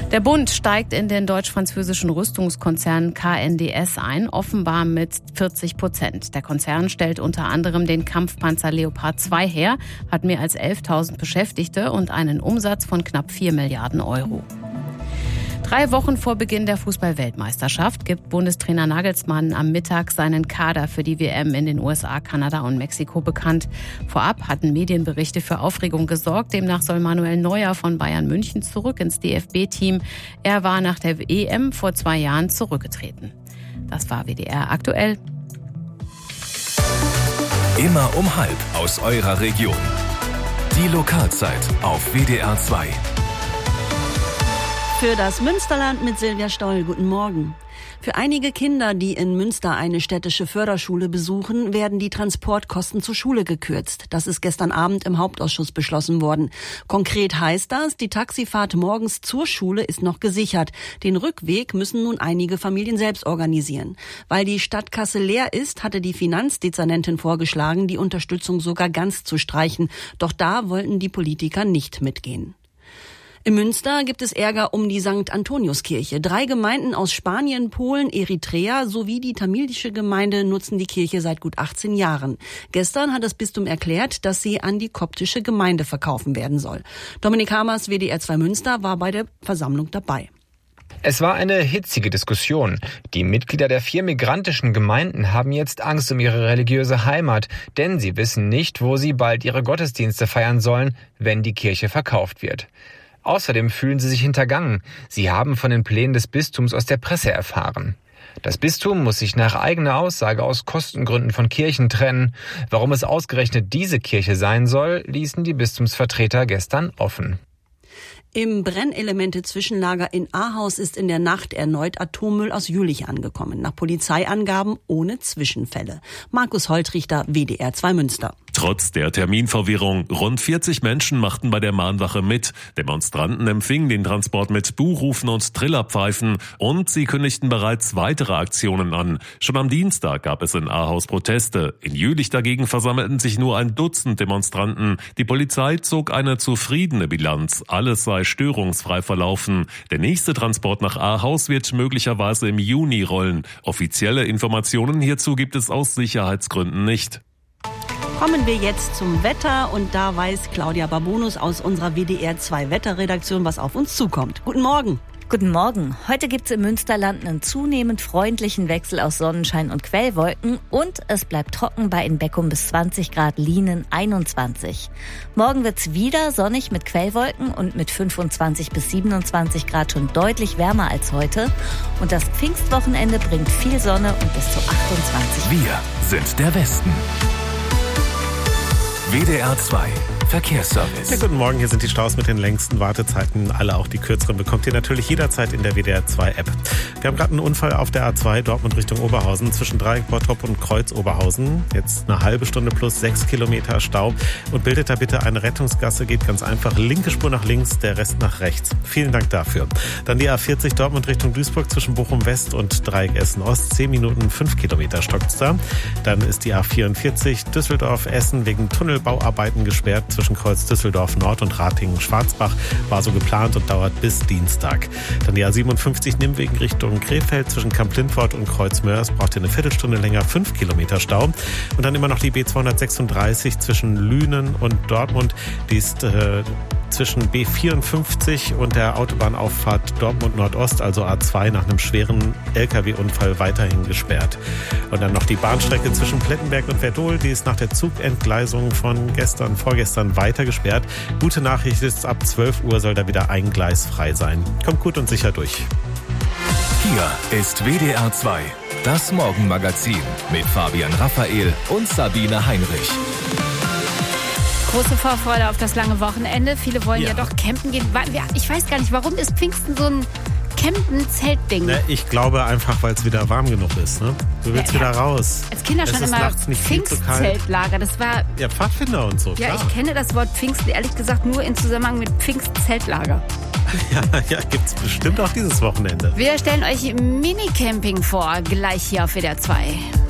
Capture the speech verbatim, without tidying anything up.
Der Bund steigt in den deutsch-französischen Rüstungskonzern K N D S ein, offenbar mit vierzig Prozent. Der Konzern stellt unter anderem den Kampfpanzer Leopard zwei her, hat mehr als elftausend Beschäftigte und einen Umsatz von knapp vier Milliarden Euro. Drei Wochen vor Beginn der Fußball-Weltmeisterschaft gibt Bundestrainer Nagelsmann am Mittag seinen Kader für die W M in den U S A, Kanada und Mexiko bekannt. Vorab hatten Medienberichte für Aufregung gesorgt. Demnach soll Manuel Neuer von Bayern München zurück ins D F B-Team. Er war nach der E M vor zwei Jahren zurückgetreten. Das war W D R aktuell. Immer um halb aus eurer Region. Die Lokalzeit auf W D R zwei. Für das Münsterland mit Silvia Stoll. Guten Morgen. Für einige Kinder, die in Münster eine städtische Förderschule besuchen, werden die Transportkosten zur Schule gekürzt. Das ist gestern Abend im Hauptausschuss beschlossen worden. Konkret heißt das, die Taxifahrt morgens zur Schule ist noch gesichert. Den Rückweg müssen nun einige Familien selbst organisieren. Weil die Stadtkasse leer ist, hatte die Finanzdezernentin vorgeschlagen, die Unterstützung sogar ganz zu streichen. Doch da wollten die Politiker nicht mitgehen. In Münster gibt es Ärger um die Sankt Antoniuskirche. Drei Gemeinden aus Spanien, Polen, Eritrea sowie die tamilische Gemeinde nutzen die Kirche seit gut achtzehn Jahren. Gestern hat das Bistum erklärt, dass sie an die koptische Gemeinde verkaufen werden soll. Dominik Hamers, W D R zwei Münster, war bei der Versammlung dabei. Es war eine hitzige Diskussion. Die Mitglieder der vier migrantischen Gemeinden haben jetzt Angst um ihre religiöse Heimat, denn sie wissen nicht, wo sie bald ihre Gottesdienste feiern sollen, wenn die Kirche verkauft wird. Außerdem fühlen sie sich hintergangen. Sie haben von den Plänen des Bistums aus der Presse erfahren. Das Bistum muss sich nach eigener Aussage aus Kostengründen von Kirchen trennen. Warum es ausgerechnet diese Kirche sein soll, ließen die Bistumsvertreter gestern offen. Im Brennelemente-Zwischenlager in Ahaus ist in der Nacht erneut Atommüll aus Jülich angekommen. Nach Polizeiangaben ohne Zwischenfälle. Markus Holtrichter, W D R zwei Münster. Trotz der Terminverwirrung, rund vierzig Menschen machten bei der Mahnwache mit. Demonstranten empfingen den Transport mit Buhrufen und Trillerpfeifen und sie kündigten bereits weitere Aktionen an. Schon am Dienstag gab es in Ahaus Proteste. In Jülich dagegen versammelten sich nur ein Dutzend Demonstranten. Die Polizei zog eine zufriedene Bilanz. Alles sei störungsfrei verlaufen. Der nächste Transport nach Ahaus wird möglicherweise im Juni rollen. Offizielle Informationen hierzu gibt es aus Sicherheitsgründen nicht. Kommen wir jetzt zum Wetter und da weiß Claudia Babonus aus unserer W D R zwei Wetterredaktion, was auf uns zukommt. Guten Morgen. Guten Morgen. Heute gibt's im Münsterland einen zunehmend freundlichen Wechsel aus Sonnenschein und Quellwolken und es bleibt trocken bei in Beckum bis zwanzig Grad, Lienen einundzwanzig. Morgen wird's wieder sonnig mit Quellwolken und mit fünfundzwanzig bis siebenundzwanzig Grad schon deutlich wärmer als heute. Und das Pfingstwochenende bringt viel Sonne und bis zu achtundzwanzig. Wir sind der Westen. W D R zwei Verkehrsservice. Ja, guten Morgen, hier sind die Staus mit den längsten Wartezeiten. Alle, auch die kürzeren, bekommt ihr natürlich jederzeit in der W D R zwei App. Wir haben gerade einen Unfall auf der A zwei Dortmund Richtung Oberhausen zwischen Dreieck Bottrop und Kreuz Oberhausen. Jetzt eine halbe Stunde plus sechs Kilometer Stau. Und bildet da bitte eine Rettungsgasse, geht ganz einfach. Linke Spur nach links, der Rest nach rechts. Vielen Dank dafür. Dann die A vierzig Dortmund Richtung Duisburg zwischen Bochum West und Dreieck Essen Ost. zehn Minuten, fünf Kilometer stockt's da. Dann ist die A vierundvierzig Düsseldorf Essen wegen Tunnelbauarbeiten gesperrt. Zwischen Kreuz Düsseldorf Nord und Ratingen-Schwarzbach war so geplant und dauert bis Dienstag. Dann die A siebenundfünfzig Nimwegen Richtung Krefeld zwischen Kamp-Lindfort und Kreuz Mörs braucht ihr eine Viertelstunde länger, fünf Kilometer Stau. Und dann immer noch die B zweihundertsechsunddreißig zwischen Lünen und Dortmund. Die ist äh, zwischen B vierundfünfzig und der Autobahnauffahrt Dortmund Nordost, also A zwei, nach einem schweren L K W-Unfall weiterhin gesperrt. Und dann noch die Bahnstrecke zwischen Plettenberg und Verdol, die ist nach der Zugentgleisung von gestern, vorgestern weiter gesperrt. Gute Nachricht ist, ab zwölf Uhr soll da wieder ein Gleis frei sein. Kommt gut und sicher durch. Hier ist W D R zwei, das Morgenmagazin mit Fabian Raphael und Sabine Heinrich. Große Vorfreude auf das lange Wochenende. Viele wollen ja, ja doch campen gehen. Ich weiß gar nicht, warum ist Pfingsten so ein Campen-Zeltding? Ne, ich glaube einfach, weil es wieder warm genug ist. Ne? Du willst ja, wieder ja. raus. Als Kinder schon immer Pfingstzeltlager. Das war ja, Pfadfinder und so. Ja, klar. Ich kenne das Wort Pfingsten ehrlich gesagt nur in Zusammenhang mit Pfingstzeltlager. Ja, ja, gibt's bestimmt auch dieses Wochenende. Wir stellen euch Minicamping vor, gleich hier auf W D R zwei.